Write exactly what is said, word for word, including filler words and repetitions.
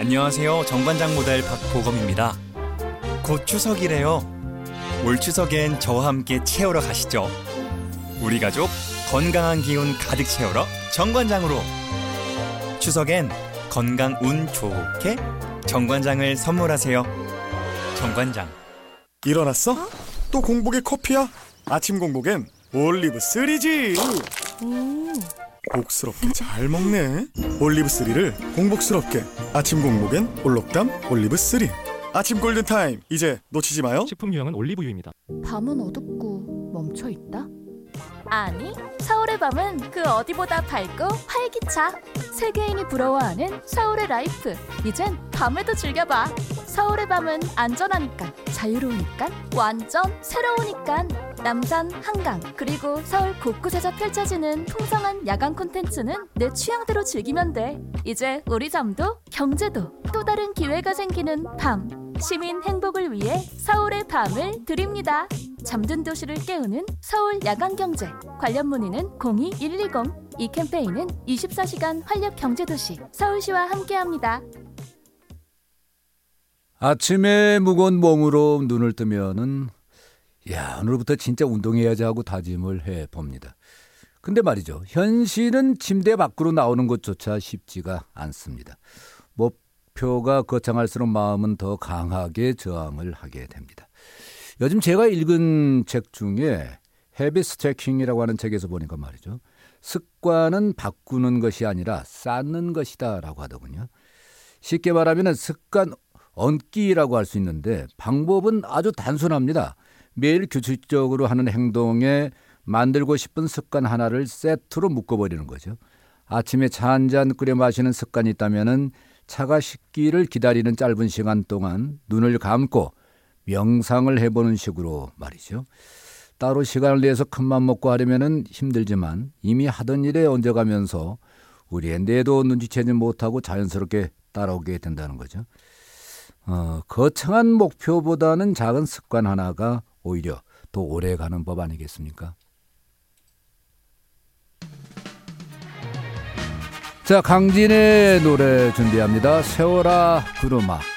안녕하세요. 정관장 모델 박보검입니다. 곧 추석이래요. 올 추석엔 저와 함께 채우러 가시죠. 우리 가족 건강한 기운 가득 채우러 정관장으로. 추석엔 건강 운 좋게 정관장을 선물하세요. 정관장. 일어났어? 어? 또 공복에 커피야? 아침 공복엔 올리브 쓰리지. 오. 복스럽게 잘 먹네. 올리브 쓰리를 공복스럽게. 아침 공복엔 올록담 올리브 쓰리. 아침 골든타임 이제 놓치지 마요. 식품 유형은 올리브유입니다. 밤은 어둡고 멈춰있다? 아니, 서울의 밤은 그 어디보다 밝고 활기차. 세계인이 부러워하는 서울의 라이프. 이젠 밤에도 즐겨봐. 서울의 밤은 안전하니까, 자유로우니까, 완전 새로우니까. 남산, 한강, 그리고 서울 곳곳에서 펼쳐지는 풍성한 야간 콘텐츠는 내 취향대로 즐기면 돼. 이제 우리 잠도 경제도 또 다른 기회가 생기는 밤. 시민 행복을 위해 서울의 밤을 드립니다. 잠든 도시를 깨우는 서울 야간경제. 관련 문의는 공이 일이공. 이 캠페인은 이십사 시간 활력 경제도시 서울시와 함께합니다. 아침에 무거운 몸으로 눈을 뜨면은 야, 오늘부터 진짜 운동해야지 하고 다짐을 해봅니다. 근데 말이죠, 현실은 침대 밖으로 나오는 것조차 쉽지가 않습니다. 목표가 거창할수록 마음은 더 강하게 저항을 하게 됩니다. 요즘 제가 읽은 책 중에 헤비 스태킹이라고 하는 책에서 보니까 말이죠, 습관은 바꾸는 것이 아니라 쌓는 것이다 라고 하더군요. 쉽게 말하면 습관 얹기라고 할 수 있는데 방법은 아주 단순합니다. 매일 규칙적으로 하는 행동에 만들고 싶은 습관 하나를 세트로 묶어버리는 거죠. 아침에 차 한 잔 끓여 마시는 습관이 있다면 차가 식기를 기다리는 짧은 시간 동안 눈을 감고 명상을 해보는 식으로 말이죠. 따로 시간을 내서 큰맘 먹고 하려면 힘들지만 이미 하던 일에 얹어가면서 우리의 뇌도 눈치채지 못하고 자연스럽게 따라오게 된다는 거죠. 어, 거창한 목표보다는 작은 습관 하나가 오히려 더 오래 가는 법 아니겠습니까? 자, 강진의 노래 준비합니다. 세월아 구름아.